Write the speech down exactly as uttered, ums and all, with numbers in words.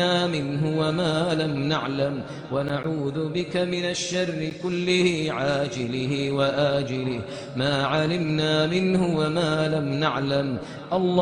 منه وما لم نعلم ونعوذ بك من الشر كله عاجله وآجله ما علمنا منه وما لم نعلم. الله